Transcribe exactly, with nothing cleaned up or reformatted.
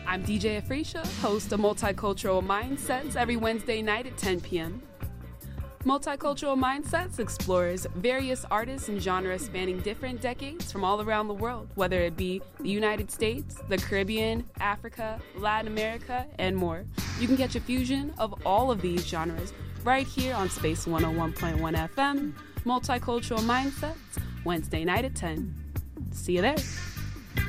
I'm D J Afrisha, host of Multicultural Mindsets every Wednesday night at ten p.m. Multicultural Mindsets explores various artists and genres spanning different decades from all around the world, whether it be the United States, the Caribbean, Africa, Latin America, and more. You can catch a fusion of all of these genres right here on Space one oh one point one F M, Multicultural Mindsets, Wednesday night at ten. See you there.